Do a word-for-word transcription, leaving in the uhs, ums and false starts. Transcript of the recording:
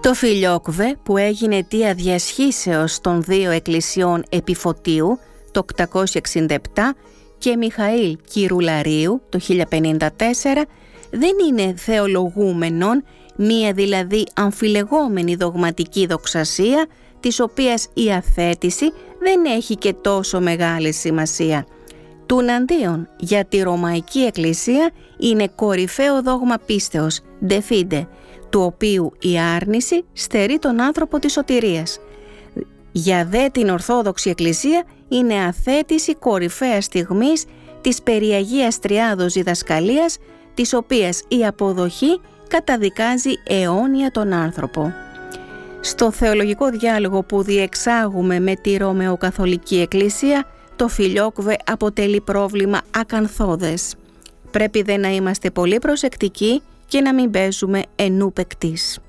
Το Φιλιόκβε, που έγινε αιτία διασχίσεως των δύο εκκλησιών Επιφωτίου το οκτακόσια εξήντα επτά και Μιχαήλ Κυρουλαρίου το χίλια πενήντα τέσσερα, δεν είναι θεολογούμενον, μία δηλαδή αμφιλεγόμενη δογματική δοξασία, της οποίας η αθέτηση δεν έχει και τόσο μεγάλη σημασία. Τουναντίον, για τη Ρωμαϊκή Εκκλησία είναι κορυφαίο δόγμα πίστεως, de fide, του οποίου η άρνηση στερεί τον άνθρωπο της σωτηρίας. Για δε την Ορθόδοξη Εκκλησία είναι αθέτηση κορυφαίας στιγμής της περιαγίας τριάδος διδασκαλίας, της οποίας η αποδοχή καταδικάζει αιώνια τον άνθρωπο. Στο θεολογικό διάλογο που διεξάγουμε με τη Ρωμαιοκαθολική Εκκλησία, το Φιλιόκβε αποτελεί πρόβλημα ακανθώδες. Πρέπει δε να είμαστε πολύ προσεκτικοί και να μην παίζουμε ενού παικτής.